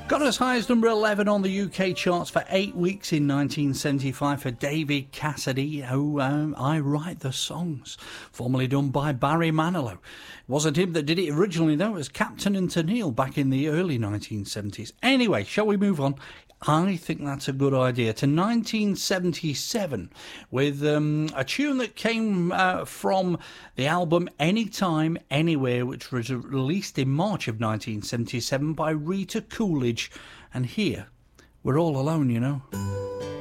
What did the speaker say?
Got as high as number 11 on the UK charts for 8 weeks in 1975 for David Cassidy, who I Write the Songs, formerly done by Barry Manilow. It wasn't him that did it originally, though. It was Captain and Tennille back in the early 1970s. Anyway, shall we move on? I think that's a good idea. To 1977 with a tune that came from the album Anytime, Anywhere, which was released in March of 1977 by Rita Coolidge. And here, We're All Alone, you know.